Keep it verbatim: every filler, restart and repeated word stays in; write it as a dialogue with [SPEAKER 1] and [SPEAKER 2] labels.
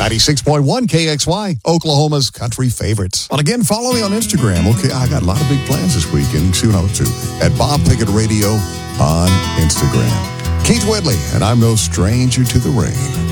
[SPEAKER 1] ninety-six point one K X Y, Oklahoma's country favorites. Well, again, follow me on Instagram. Okay, I got a lot of big plans this weekend. See what I'm up to at Bob Pickett Radio on Instagram. Keith Whitley, and I'm no stranger to the rain.